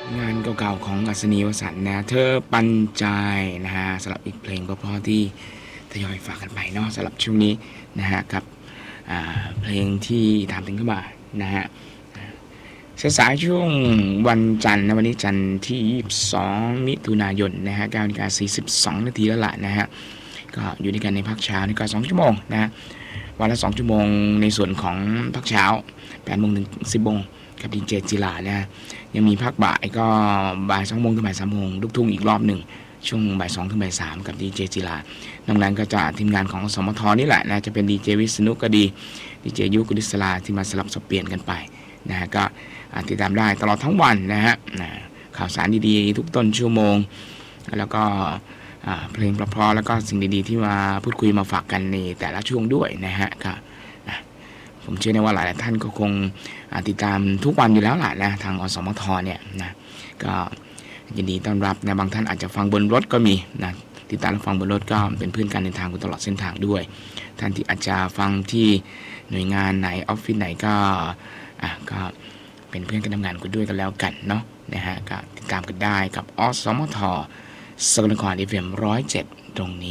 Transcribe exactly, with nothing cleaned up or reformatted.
งานเก่าๆของอัศนีวสันต์นะเธอปันใจนะฮะสำหรับอีกเพลงเพราะๆที่ทยอยฝากกันไปเนาะสำหรับช่วงนี้นะฮะกับเพลงที่ถามถึงเข้ามานะฮะสายๆช่วงวันจันทร์นะวันนี้จันทร์ที่ยี่สิบสองมิถุนายนนะฮะเก้านาฬิกาสี่สิบสองนาทีแล้วล่ะนะฮะก็อยู่ด้วยกันในภาคเช้านี่ก็สองชั่วโมงนะฮะวันละสองชั่วโมงในส่วนของภาคเช้าแปดโมงถึงสิบโมงกับดีเจจิลานะฮะยังมีภาคบ่ายก็บ่ายสองโมงถึงบ่ายสามโมงลูกทุ่งอีกรอบหนึ่งช่วงบ่ายสองถึงบ่ายสามกับดีเจจิลานอกนั้นก็จะทีมงานของสมทนี่แหละนะจะเป็นดีเจวิษณุก็ดีดีเจยุกุลิศลาที่มาสลับสับเปลี่ยนกันไปนะฮะก็ติดตามได้ตลอดทั้งวันนะฮะข่าวสารดีๆทุกต้นชั่วโมงแล้วก็เพลงเพราะๆแล้วก็สิ่งดีๆที่มาพูดคุยมาฝากกันในแต่ละช่วงด้วยนะฮะก็ผมเชื่อในว่าหลายๆท่านก็คงติดตามทุกวันอยู่แล้วแหละนะทางอสมทเนี่ยนะก็ยินดีต้อนรับนะบางท่านอาจจะฟังบนรถก็มีนะติดตามฟังบนรถก็เป็นเพื่อนกันในทางตลอดเส้นทางด้วยท่านที่อาจจะฟังที่หน่วยงานไหนออฟฟิศไหนก็อ่ะก็เป็นเพื่อนกันทำงานกันด้วยกันแล้วกันเนาะนะฮะก็ติดตามกันได้กับอสมทสกลนคร เอฟ เอ็ม หนึ่งร้อยเจ็ดตรงนี้